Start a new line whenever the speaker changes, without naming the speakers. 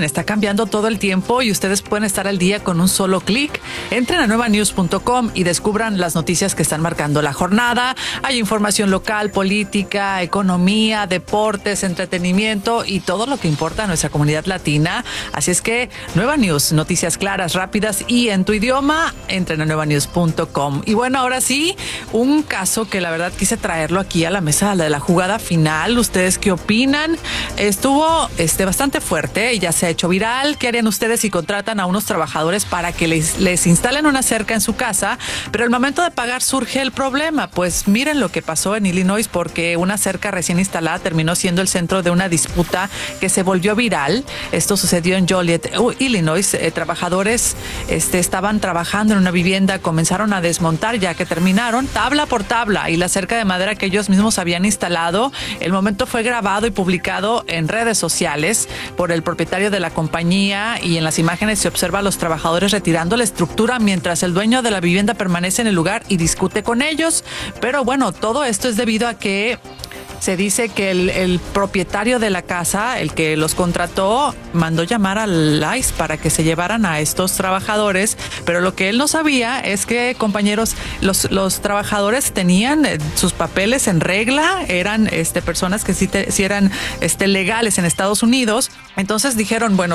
está cambiando todo el tiempo y ustedes pueden estar al día con un solo clic. Entren a nuevanews.com y descubran las noticias que están marcando la jornada. Hay información local, política, economía, deportes, entretenimiento y todo lo que importa a nuestra comunidad latina. Así es que Nueva News, noticias claras, rápidas y en tu idioma. Entren a nuevanews.com. Y bueno, ahora sí, un caso que la verdad quise traerlo aquí a la mesa de la jugada final. ¿Ustedes qué opinan? Estuvo bastante fuerte y ya se ha hecho viral. ¿Qué harían ustedes si contratan a unos trabajadores para que les instalen una cerca en su casa? Pero al momento de pagar surge el problema. Pues miren lo que pasó en Illinois, porque una cerca recién instalada terminó siendo el centro de una disputa que se volvió viral. Esto sucedió en Joliet, Illinois. Trabajadores estaban trabajando en una vivienda, comenzaron a desmontar ya que terminaron tabla por tabla y la cerca de madera que ellos mismos habían instalado. El momento fue grabado y publicado en redes sociales por el propietario de la compañía y en las imágenes se observa a los trabajadores retirando la estructura mientras el dueño de la vivienda permanece en el lugar y discute con ellos. Pero bueno, todo esto es debido a que se dice que el propietario de la casa, el que los contrató, mandó llamar al ICE para que se llevaran a estos trabajadores, pero lo que él no sabía es que, compañeros, los trabajadores tenían sus papeles en regla, eran personas que sí eran legales en Estados Unidos. Entonces dijeron, bueno,